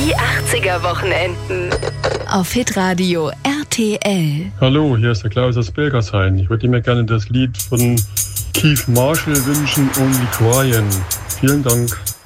Die 80er Wochenenden. Auf Hitradio RTL. Hallo, hier ist der Klaus aus Bilgershain. Ich würde mir gerne das Lied von Keith Marshall wünschen, Only Crying. Vielen Dank.